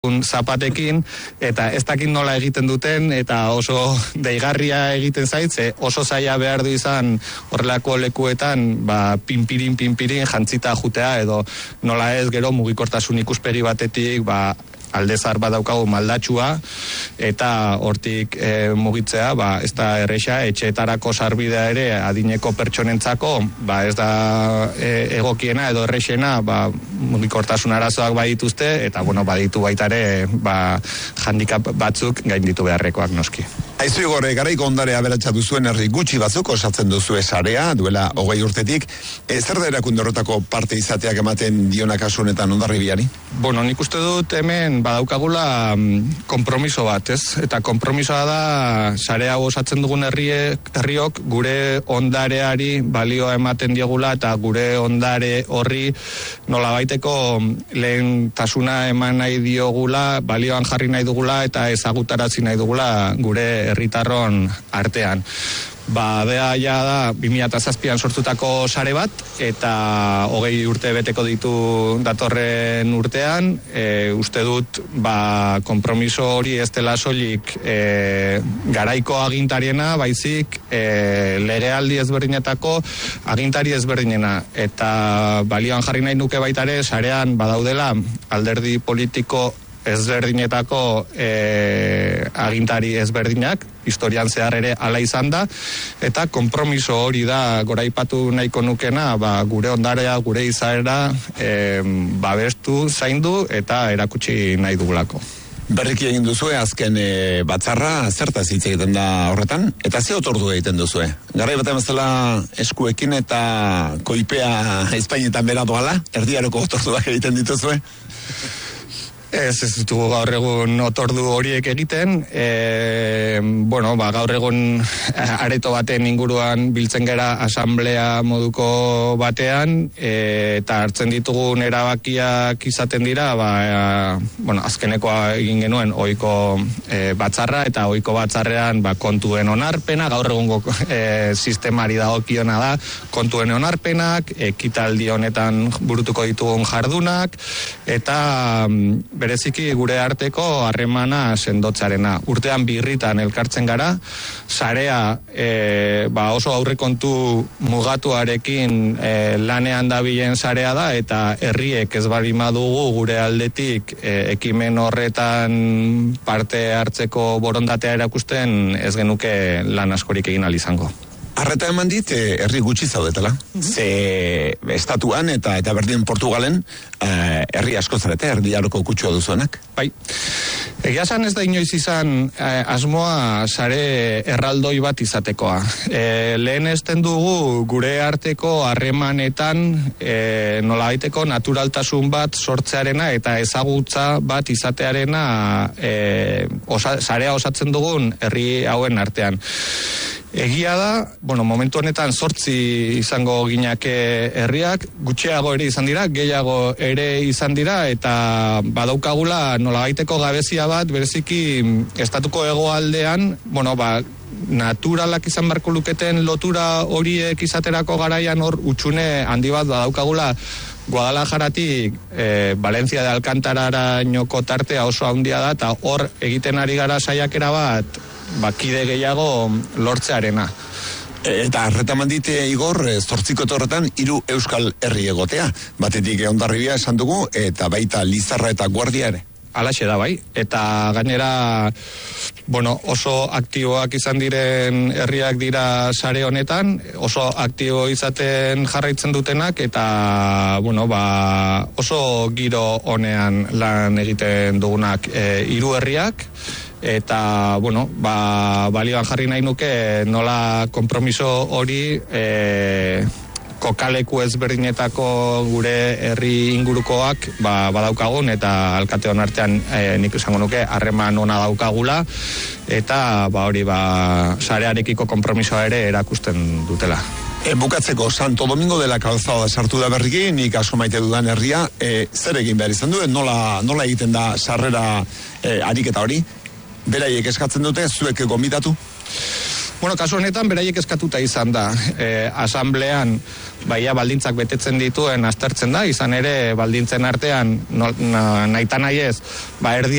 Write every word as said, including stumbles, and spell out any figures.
zapatekin, eta ez dakit nola egiten duten, eta oso deigarria egiten zaitze, oso zaila behar du izan horrelako lekuetan, ba, pinpirin, pinpirin, jantzita jutea, edo nola ez gero mugikortasun ikuspegi batetik, ba, aldezar bat daukagu maldatxua, eta hortik e, mugitzea, ba, ez da erresa, etxeetarako sarbidea ere adineko pertsonentzako, ba, ez da e, egokiena edo erresena, ba, mugikortasun arazoak badituzte, eta bueno, baditu baita ere, ba, handicap batzuk gainditu beharrekoak noski. Aizu Igor, garaiko ondarea aberatsa duzuen herri gutxi batzuk osatzen duzue sarea, duela hogei urtetik, e, zer da erakunde horretako parte izateak ematen diona kasu honetan Hondarribiari? Bueno, nik uste dut hemen badaukagula konpromiso bat, ez? Eta konpromisoa da sarea osatzen dugun herriek, herriok gure ondareari balioa ematen diegula eta gure ondare horri nolabaiteko lehentasuna eman nahi diogula, balioan jarri nahi dugula eta ezagutarazi nahi dugula gure herritarron artean. Ba, bea ja da bi mila zazpian sortutako sare bat, eta hogei urte beteko ditu datorren urtean, e, uste dut, ba, konpromiso hori ez dela soilik e, garaiko agintariena, baizik e, legealdi ezberdinetako agintari ezberdinena, eta balioan jarri nahi nuke baitare, sarean badaudela alderdi politiko ezberdinetako e, agintari ezberdinak, historian zehar ere hala izan da, eta konpromiso hori da goraipatu nahiko nukena, ba, gure ondarea, gure izaera e, babestu, zaindu eta erakutsi nahi dugulako. Berriki egin duzue, azken e, batzarra, zertaz hitz egiten da horretan, eta ze otordu egiten duzue? Garai batean bezala eskuekin eta koipea Espainetan bera doala, erdiaroko otorduak egiten dituzue? Ez, ez ditugu gaur egun otordu horiek egiten, e, bueno, ba, gaur egun areto baten inguruan biltzen gera asamblea moduko batean, e, eta hartzen ditugun erabakiak izaten dira, ba, e, bueno, azkenekoa egin genuen ohiko e, batzarra, eta ohiko batzarrean ba, kontuen onarpena, gaur egungo e, sistemari dagokiona da, kontuen onarpenak, ekitaldi honetan burutuko ditugun jardunak, eta bereziki gure arteko harremana sendotzarena. Urtean birritan elkartzen gara, sarea e, ba oso aurrekontu mugatuarekin e, lanean dabilen sarea da, eta herriek ez baldin badugu gure aldetik e, ekimen horretan parte hartzeko borondatea erakusten ez genuke lan askorik egin ahal izango. Arreta eman dit, herri gutxi zaudetela. Mm-hmm. Ze estatuan eta eta berdin Portugalen eh, herri asko zarete, herri aroko kutsua duzuenak. Bai. Egia esan ez da inoiz izan eh, asmoa sare erraldoi bat izatekoa. Eh, lehen esten dugu gure arteko harremanetan eh, nolabaiteko naturaltasun bat sortzearena eta ezagutza bat izatearena eh, osa, sarea osatzen dugun herri hauen artean. Egia da, bueno, momentu honetan zortzi izango ginake herriak, gutxiago ere izan dira, gehiago ere izan dira, eta badaukagula nolabaiteko gabezia bat, bereziki estatuko hegoaldean, bueno, ba, naturalak izan beharko luketen lotura horiek izaterako garaian hor utxune handi bat badaukagula Guadalajaratik e, Valencia de Alcantararainoko tartea oso handia da, eta hor egiten ari gara saiakera bat, bakide gehiago lortzearena. Eta arretaman dite, Igor, zortziko torretan hiru euskal herri egotea. Batetik Hondarribia esan dugu, eta baita Lizarra eta Guardia ere. Alaxe da bai, eta gainera bueno, oso aktiboak izan diren herriak dira sare honetan, oso aktibo izaten jarraitzen dutenak, eta bueno, ba, oso giro honean lan egiten dugunak e, hiru herriak, eta bueno, ba, balioan jarri nahi nuke nola konpromiso hori e, kokaleku ezberdinetako gure herri ingurukoak ba, badaukagun, eta alkateon artean e, nik esango nuke harreman ona daukagula, eta ba, hori ba, sarearekiko konpromisoa ere erakusten dutela. E, bukatzeko, Santo Domingo de la Calzada sartu da berriki, nik asko maite dudan herria, e, zer egin behar izan du, nola, nola egiten da sarrera e, ariketa hori? Beraiek eskatzen dute, zuek gomitatu? Bueno, kasu honetan beraiek eskatuta izan da. E, asamblean baia baldintzak betetzen dituen aztertzen da, izan ere baldintzen artean no, na, naita nahi ez, ba erdi